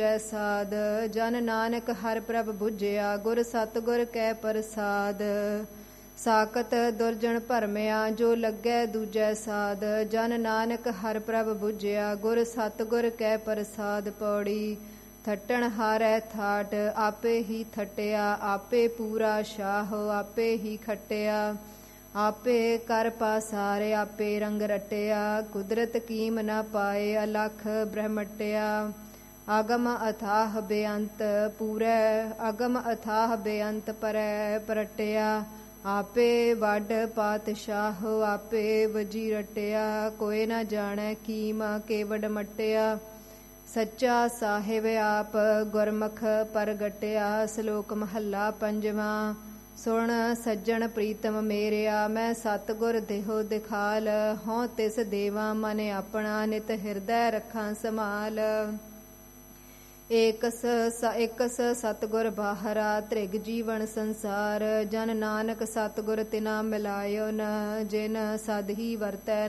ਸਾਧ ਜਨ ਨਾਨਕ ਹਰਿ ਪ੍ਰਭ ਬੁਝਿਆ ਗੁਰ ਸਤਿਗੁਰ ਕੈ ਪ੍ਰਸਾਦ ਸਾਕਤ ਦੁਰਜਨ ਭਰਮਿਆ ਜੋ ਲੱਗੈ ਦੂਜੈ ਸਾਧ ਜਨ ਨਾਨਕ ਹਰਿ ਪ੍ਰਭ ਬੁਝਿਆ ਗੁਰ ਸਤਿਗੁਰ ਕੈ ਪ੍ਰਸਾਦ ਪੌੜੀ ਥੱਟਣ ਹਾਰੈ ਥਾਟ ਆਪੇ ਹੀ ਥਟਿਆ ਆਪੇ ਪੂਰਾ ਸ਼ਾਹ ਆਪੇ ਹੀ ਖਟਿਆ ਆਪੇ ਕਰ ਪਾਸਾਰੇ ਆਪੇ ਰੰਗ ਰਟਿਆ ਕੁਦਰਤ ਕੀਮ ਨ ਪਾਏ ਅਲਖ ਬ੍ਰਹਮਟਿਆ ਆਗਮ ਅਥਾਹ ਬੇਅੰਤ ਪੂਰੈ ਆਗਮ ਅਥਾਹ ਬੇਅੰਤ ਪਰੈ ਪਰਟਿਆ ਆਪੇ ਵੱਡ ਪਾਤਸ਼ਾਹ ਆਪੇ ਵਜੀ ਰਟਿਆ ਕੋਈ ਨ ਜਾਣੈ ਕੀਮ ਕੇਵਡ ਮਟਿਆ ਸੱਚਾ ਸਾਹਿਬ ਆਪ ਗੁਰਮੁਖ ਪ੍ਰਗਟਿਆ ਸ਼ਲੋਕ ਮਹੱਲਾ ਪੰਜਵਾਂ ਸੁਣ ਸੱਜਣ ਪ੍ਰੀਤਮ ਮੇਰਿਆ ਮੈਂ ਸਤਿਗੁਰ ਦੇਹੋ ਦਿਖਾਲ ਹਉ ਤਿਸ ਦੇਵਾ ਮਨ ਆਪਣਾ ਨਿਤ ਹਿਰਦੈ ਰੱਖਾਂ ਸਮਾਲ ਏਕਸ ਸਤਿਗੁਰ ਬਾਹਰਾ ਤ੍ਰਿਗ ਜੀਵਨ ਸੰਸਾਰ ਜਨ ਨਾਨਕ ਸਤਿਗੁਰ ਤਿਨਾ ਮਿਲਾਇਓ ਨ ਜਿਨ ਸਦ ਹੀ ਵਰਤੈ